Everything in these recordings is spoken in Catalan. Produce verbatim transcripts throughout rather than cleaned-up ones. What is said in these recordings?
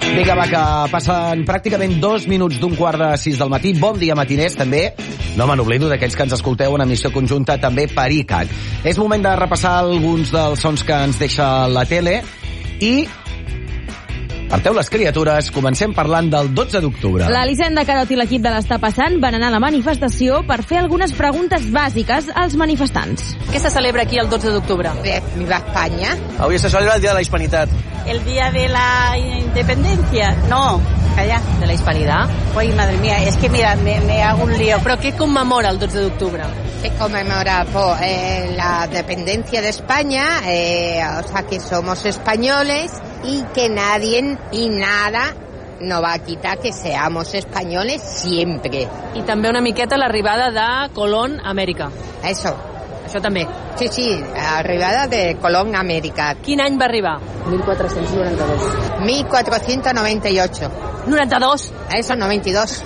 Vinga, va, que passen pràcticament dos minuts d'un quart de sis del matí. Bon dia, matiners, també. No me n'oblido d'aquells que ens escolteu en emissió conjunta, també per I C A C. És moment de repassar alguns dels sons que ens deixa la tele i... Parteu les criatures, comencem parlant del dotze d'octubre. L'Elisenda Carot i l'equip de l'Està Passant van anar a la manifestació per fer algunes preguntes bàsiques als manifestants. Què se celebra aquí el dotze d'octubre? Viva España. Avui se celebra el Dia de la Hispanitat. El Día de la Independencia. No, calla. De la Hispanidad. Uy, madre mía, es que mira, me, me hago un lío. Però què commemora el dotze d'octubre? Que conmemora pues, eh, la dependencia de España, eh, o sea que somos españoles y que nadie y nada no va a quitar que seamos españoles siempre. I també una miqueta l'arribada de Colón a Amèrica. Eso. Això també. Sí, sí, arribada de Colón a Amèrica. Quin any va arribar? mil cuatrocientos noventa y dos. mil cuatrocientos noventa y ocho. noranta-dos. Eso, noventa y dos.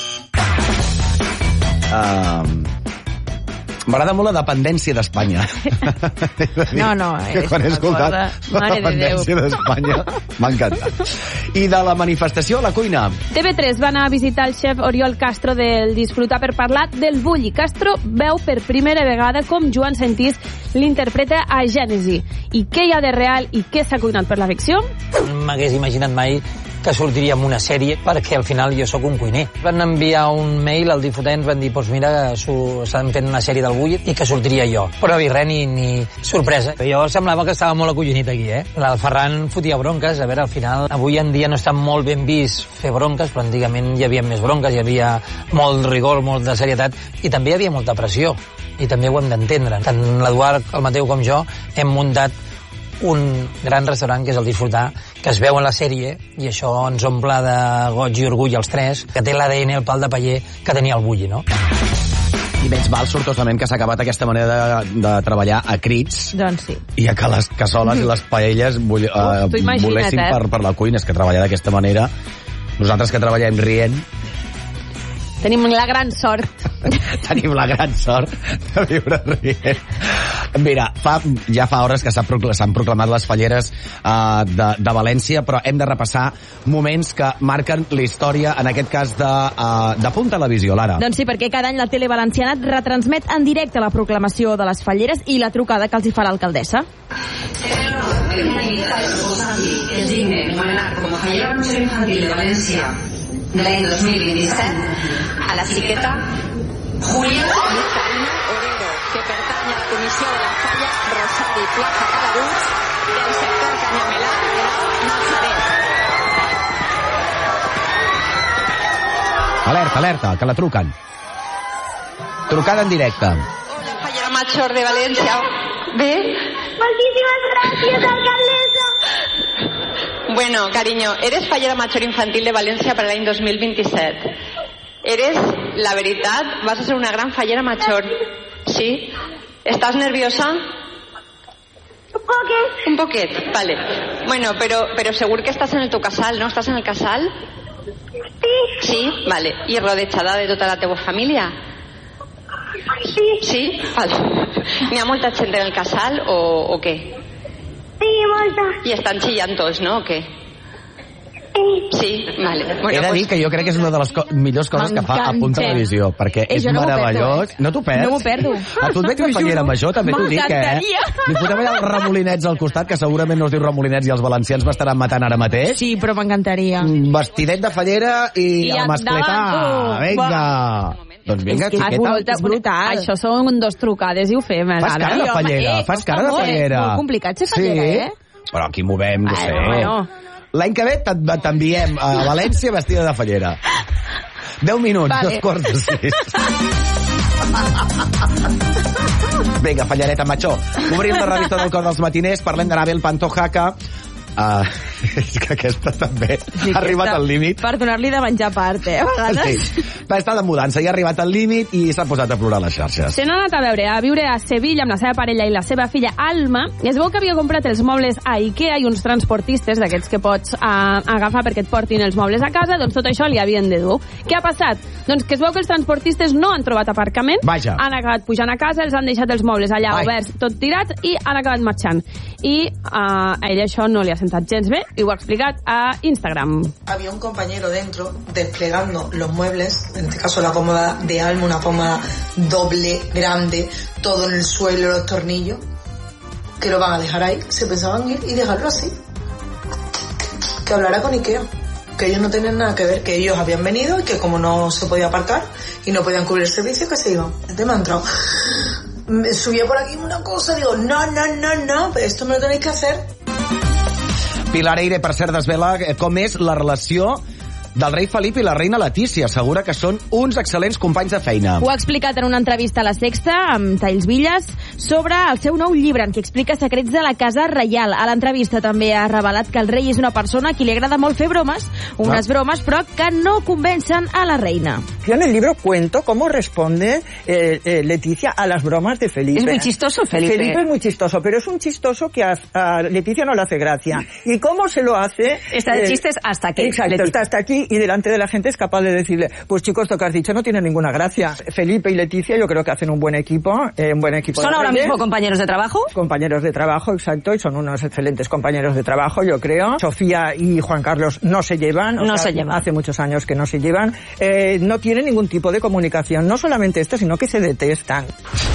Uh, M'agrada molt la dependència d'Espanya. No, no, és quan he escoltat una cosa... la dependència d'Espanya m'ha encantat. I de la manifestació a la cuina. T V tres va anar a visitar el xef Oriol Castro del Disfrutar per parlar del bulli. Castro veu per primera vegada com Joan Sentís l'interpreta a Gènesi. I què hi ha de real i què s'ha cuinat per la ficció? No m'hagués imaginat mai que sortiria en una sèrie, perquè al final jo sóc un cuiner. Van enviar un mail al Disfrutar i ens van dir, doncs mira, s'han fet una sèrie del bulli i que sortiria jo. Però vi res, ni, ni sorpresa. Jo semblava que estava molt acollonit aquí, eh? El Ferran fotia bronques, a veure, al final, avui en dia no està molt ben vist fer bronques, però antigament hi havia més bronques, hi havia molt rigor, molt de serietat, i també hi havia molta pressió, i també ho hem d'entendre. Tant l'Eduard, el Mateu com jo, hem muntat un gran restaurant que és el Disfrutar, que es veu en la sèrie i això ens omple de goig i orgull als tres, que té l'A D N, el pal de paller que tenia el bulli, no? I menys val sortosament que s'ha acabat aquesta manera de, de treballar a crits. Doncs sí. I a que les cassoles i les paelles bull, uh, volessin eh? per, per la cuina. És que treballar d'aquesta manera, nosaltres que treballem rient, tenim la gran sort. Tenim la gran sort de viure rient. Mira, fa, ja fa hores que s'han proclamat, proclamat les falleres uh, de, de València, però hem de repassar moments que marquen la història, en aquest cas de, uh, de Punt Televisió, Lara. Doncs sí, perquè cada any la tele valenciana retransmet en directe la proclamació de les falleres i la trucada que els hi fa l'alcaldessa. Es digne nomenar com a fallera Museu Infantil de València de l'any dos mil vint-i-set a la xiqueta Julia Carina Orero, que pertany a la comissió de la falla Rosari Plaza Calaruig del sector Canyamelà de Nazaret. Alerta, alerta, que la truquen. Trucada en directe. Hola, fallera major de València. Bé? Moltíssimes gràcies, alcaldessa. Bueno, cariño, eres fallera major infantil de València per l'any dos mil vint-i-set. Eres, la veritat, vas a ser una gran fallera major. ¿Sí? ¿Estás nerviosa? Un poquet. Un poquet, vale. Bueno, pero, pero seguro que estás en el tu casal, ¿no? ¿Estás en el casal? Sí. Sí? Vale. I rodejada de tota la teva família? Sí. Sí? Vale. N'hi ha molta gent en el casal o, o què? Sí, molta. I estan xillant tots, no? O què? Sí. Sí? Vale. Bueno, He de dir pues... que jo crec que és una de les co millors coses que fa a Punt Televisió, perquè eh, és no meravellós. Perdo, eh? No t'ho perds? No m'ho perdo. A tu et veig de fallera major, també t'ho dic, eh? Li fotem allà els remolinets al costat, que segurament no es diu remolinets i els valencians m'estaran matant ara mateix. Sí, però m'encantaria. Vestidet de fallera i, I el mascletà. Vinga. Doncs vinga, és xiqueta. És brutal. Això són dos trucades i ho fem. Fas cara de fallera, fas cara de fallera. És molt complicat ser fallera, eh? Però aquí movem, no sé. Bueno. L'any que ve t'enviem a València vestida de fallera. Deu minuts, vale. Dos quarts de sis. Vinga, fallareta macho. Obrim la revista del Cor dels Matiners, parlem d'Anabel Pantoja. Uh, és que aquesta també sí, ha arribat al límit. Per donar-li de menjar part, eh? A vegades. Sí. Va estar de mudança i ha arribat al límit i s'ha posat a plorar a les xarxes. Se n'ha anat a veure, a viure a Sevilla amb la seva parella i la seva filla Alma, i es veu que havia comprat els mobles a Ikea i uns transportistes d'aquests que pots uh, agafar perquè et portin els mobles a casa, doncs tot això li havien de dur. Què ha passat? Doncs que es veu que els transportistes no han trobat aparcament, Vaja. han acabat pujant a casa, els han deixat els mobles allà Ai. oberts, tot tirats, i han acabat marxant. I uh, a ella això no li ha sentat gens bé i ho ha explicat a Instagram. Había un compañero dentro desplegando los muebles, en este caso la cómoda de Alma, una cómoda doble, grande, todo en el suelo, los tornillos, que lo van a dejar ahí. Se pensaban ir y dejarlo así. Que hablara con Ikea. Que ellos no tenían nada que ver, que ellos habían venido y que como no se podía aparcar y no podían cubrir el servicio, que se iban. Este me ha entrado. Me subía por aquí una cosa, digo, no, no, no, no, esto me lo tenéis que hacer. Pilar Eire, per cert, desvela com és la relació del rei Felip i la reina Letícia. Assegura que són uns excel·lents companys de feina. Ho ha explicat en una entrevista a La Sexta amb Talls Villas sobre el seu nou llibre en què explica secrets de la casa reial. A l'entrevista també ha revelat que el rei és una persona a qui li agrada molt fer bromes, unes no. bromes però que no convencen a la reina. Yo en el libro cuento cómo responde eh, eh, Leticia a las bromas de Felipe. Es muy chistoso, Felipe. Felipe es muy chistoso, pero es un chistoso que a, a Leticia no le hace gracia. ¿Y cómo se lo hace? Está de eh, chistes hasta aquí. Exacto, Leticia. Está hasta aquí y delante de la gente es capaz de decirle, pues chicos, lo que has dicho no tiene ninguna gracia. Felipe y Leticia yo creo que hacen un buen equipo, eh, un buen equipo. ¿Son ahora mismo compañeros de trabajo? Compañeros de trabajo, exacto, y son unos excelentes compañeros de trabajo, yo creo. Sofía y Juan Carlos no se llevan. No sea, se llevan. Hace muchos años que no se llevan. Eh, no tienen ningún tipo de comunicación. No solamente esto, sino que se detestan.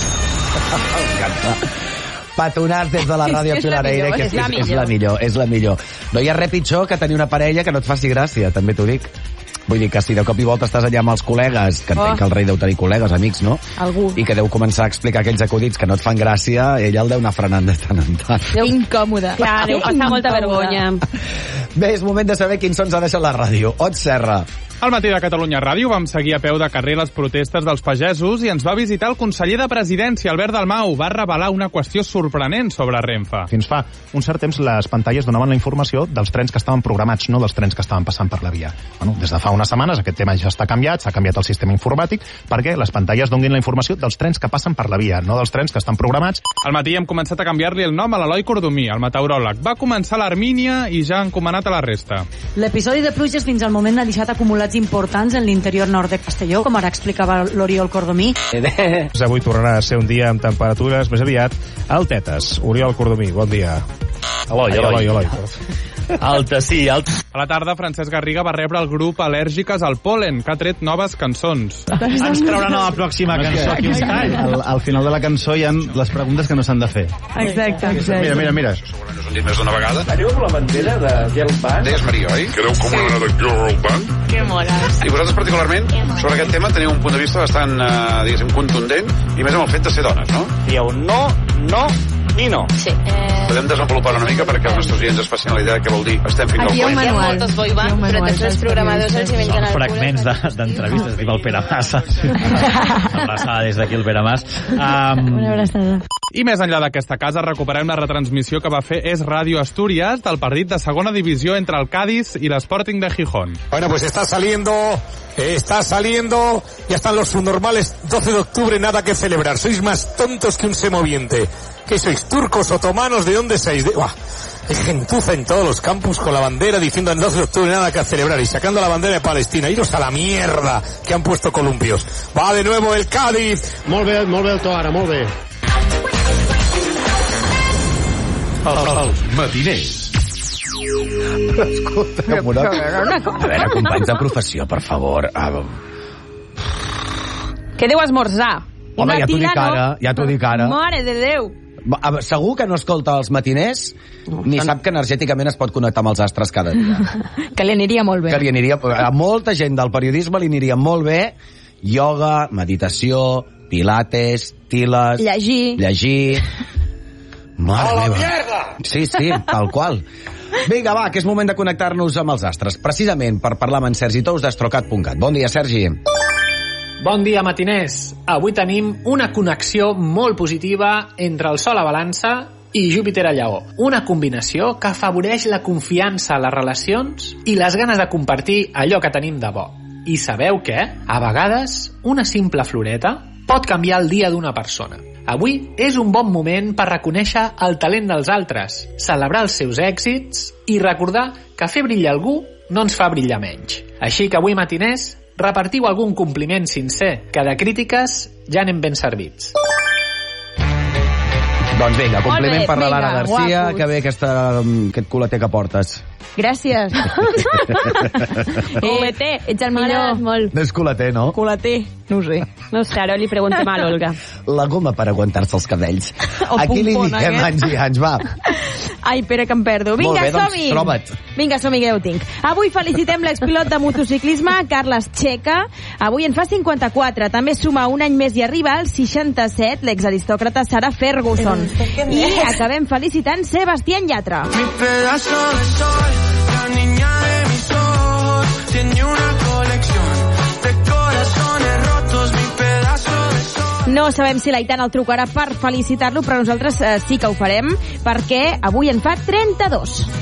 Petonats des de la ràdio és Pilar Eire, que és, és, és la millor, és la millor. No hi ha res pitjor que tenir una parella que no et faci gràcia, també t'ho dic. Vull dir que si de cop i volta estàs allà amb els col·legues, que entenc oh. que el rei deu tenir col·legues, amics, no? Algú. I que deu començar a explicar aquells acudits que no et fan gràcia, ella el deu anar frenant de tant en tant. Deu incòmode. Clar, deu passar molta vergonya. Bé, és moment de saber quins sons ha deixat la ràdio. Ot Serra. Al matí de Catalunya Ràdio vam seguir a peu de carrer les protestes dels pagesos i ens va visitar el conseller de Presidència, Albert Dalmau. Va revelar una qüestió sorprenent sobre Renfe. Fins fa un cert temps les pantalles donaven la informació dels trens que estaven programats, no dels trens que estaven passant per la via. Bueno, des de fa unes setmanes aquest tema ja està canviat, s'ha canviat el sistema informàtic perquè les pantalles donin la informació dels trens que passen per la via, no dels trens que estan programats. Al matí hem començat a canviar-li el nom a l'Eloi Cordomí, el meteoròleg. Va començar l'Armínia i ja han encomanat a la resta. L'episodi de pluges fins al moment ha deixat acumulats importants en l'interior nord de Castelló, com ara explicava l'Oriol Cordomí. Avui tornarà a ser un dia amb temperatures més aviat altetes. Oriol Cordomí, bon dia. Eloi, Eloi. Eloi, Eloi. Alta, sí, alta. A la tarda, Francesc Garriga va rebre el grup Al·lèrgiques al Pol·len, que ha tret noves cançons. Ens trauran a la pròxima cançó. Aquí us al, al final de la cançó hi ha les preguntes que no s'han de fer. Exacte, exacte. Mira, mira, mira. Segurament us han dit més d'una vegada. Teniu la bandera de Girl Band? Deies Maria, oi? Que éreu com una mena de Girl Band. Que mola. I vosaltres particularment, sobre aquest tema, teniu un punt de vista bastant, eh, diguéssim, contundent, i més amb el fet de ser dones, no? Dieu no, no, ni no. Sí. Eh... Podem desenvolupar una mica perquè els nostres clients es facin la idea de què vol dir estem fent el Aquí hi ha un manual. Hi ha moltes boibands, però tots els programadors els inventen algunes. Fragments d'entrevistes, de, diu el Pere Mas. Abraçada des d'aquí el Pere Mas. Um... Una abraçada. I més enllà d'aquesta casa, recuperem la retransmissió que va fer Es Radio Asturias del partit de segona divisió entre el Cádiz i l'Sporting de Gijón. Bueno, pues está saliendo, está saliendo, ya están los subnormales, doce de octubre, nada que celebrar. Sois más tontos que un semoviente. ¿Qué sois, turcos, otomanos? ¿De dónde sois? De... ¡Buah! Hay gentuza en todos los campus con la bandera diciendo el doce de octubre nada que celebrar y sacando la bandera de Palestina. Iros a la mierda que han puesto columpios. Va de nuevo el Cádiz. Molt bé, molt bé el to ara, molt bé. Els matiners. Escolta, una... A veure, companys de professió, per favor. Què deu esmorzar? Home, ja t'ho dic ara, ja t'ho dic ara. Mare de Déu. Segur que no escolta els matiners ni sap que energèticament es pot connectar amb els astres cada dia. Que li aniria molt bé. Que li aniria, a molta gent del periodisme li aniria molt bé ioga, meditació, pilates, tiles... Llegir. Llegir... Mare ¡a la meva. mierda! Sí, sí, tal qual. Vinga, va, que és moment de connectar-nos amb els astres. Precisament per parlar amb en Sergi Tous d'astrocat punt cat. Bon dia, Sergi. Bon dia, matiners. Avui tenim una connexió molt positiva entre el Sol a Balança i Júpiter a Lleó. Una combinació que afavoreix la confiança a les relacions i les ganes de compartir allò que tenim de bo. I sabeu què? A vegades, una simple floreta pot canviar el dia d'una persona. Avui és un bon moment per reconèixer el talent dels altres, celebrar els seus èxits i recordar que fer brillar algú no ens fa brillar menys. Així que avui, matiners, repartiu algun compliment sincer, que de crítiques ja anem ben servits. Doncs vinga, compliment bé, per la Lara vinga, Garcia, guapos. que bé aquesta, aquest culeter que portes. Gràcies. Culeter, ets el millor. Molt. No és culeter, no? Culeter, no ho sé. No sé, ara li preguntem a l'Olga. La goma per aguantar-se els cabells. El Aquí li pompon, diguem aquest. anys i anys, va. Ai, Pere, que em perdo. Vinga, Molt bé, doncs, som-hi. troba't. Vinga, som-hi, que ja ho tinc. Avui felicitem l'expilot de motociclisme, Carles Checa. Avui en fa cinquanta-quatre. També suma un any més i arriba al seixanta-set l'exaristòcrata Sarah Ferguson. I acabem felicitant Sebastián Yatra. Mi pedazo de sol, la niña de mis ojos, tiene una colección de corazones rotos, mi pedazo de sol. No sabem si l'Aitana el trucarà per felicitar-lo, però nosaltres eh, sí que ho farem, perquè avui en fa trenta-dos.